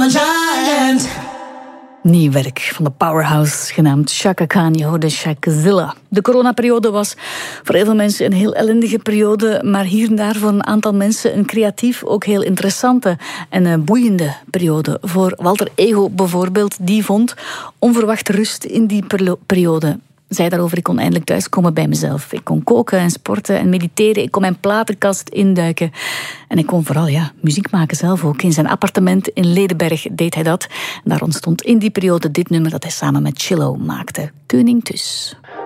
a giant. Nieuw werk van de powerhouse genaamd Chaka Khan. Je hoorde Shakazilla. De coronaperiode was voor heel veel mensen een heel ellendige periode, maar hier en daar voor een aantal mensen een creatief, ook heel interessante en boeiende periode. Voor Walter Ego bijvoorbeeld, die vond onverwachte rust in die periode. Zei daarover, ik kon eindelijk thuiskomen bij mezelf. Ik kon koken en sporten en mediteren. Ik kon mijn platenkast induiken. En ik kon vooral muziek maken zelf ook. In zijn appartement in Ledenberg deed hij dat. En daar ontstond in die periode dit nummer dat hij samen met Chillo maakte. Koning Tus.